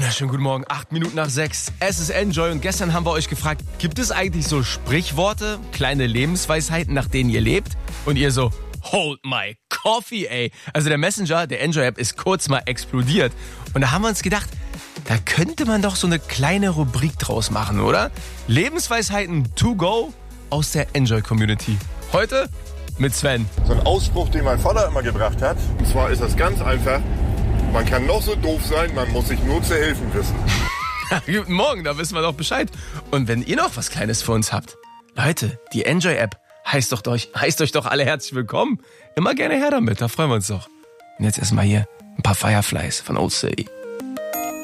Wunderschönen guten Morgen, 6:08. Es ist Enjoy und gestern haben wir euch gefragt, gibt es eigentlich so Sprichworte, kleine Lebensweisheiten, nach denen ihr lebt? Und ihr so, hold my coffee, ey. Also der Messenger, der Enjoy-App ist kurz mal explodiert. Und da haben wir uns gedacht, da könnte man doch so eine kleine Rubrik draus machen, oder? Lebensweisheiten to go aus der Enjoy-Community. Heute mit Sven. So ein Ausspruch, den mein Vater immer gebracht hat. Und zwar ist das ganz einfach. Man kann noch so doof sein, man muss sich nur zu helfen wissen. Guten Morgen, da wissen wir doch Bescheid. Und wenn ihr noch was Kleines für uns habt, Leute, die Enjoy-App heißt euch doch alle herzlich willkommen. Immer gerne her damit, da freuen wir uns doch. Und jetzt erstmal hier ein paar Fireflies von Old City.